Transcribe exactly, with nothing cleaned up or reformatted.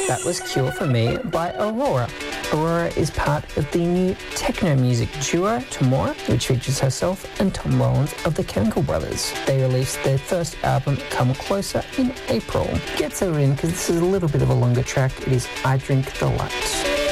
That was Cure for Me by Aurora. Aurora is part of the new techno music duo Tomorrow, which features herself and Tom Rollins of the Chemical Brothers. They released their first album, Come Closer, in April. Get settled in because this is a little bit of a longer track. It is I Drink the Light.